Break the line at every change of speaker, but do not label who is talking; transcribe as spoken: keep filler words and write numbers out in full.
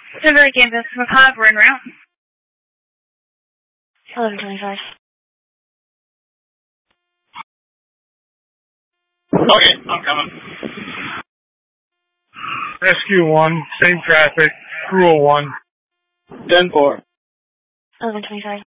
Denver campus, McCobb, we're en route.
eleven twenty-five.
Okay, I'm coming.
Rescue one, same traffic, crew one.
ten four.
eleven twenty-five.